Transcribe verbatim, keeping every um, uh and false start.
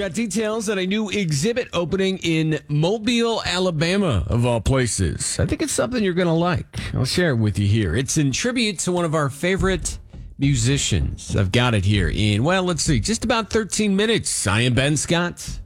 got details on a new exhibit opening in Mobile, Alabama, of all places. I think it's something you're going to like. I'll share it with you here. It's in tribute to one of our favorite musicians. I've got it here in, well, let's see, just about thirteen minutes. I am Ben Scott.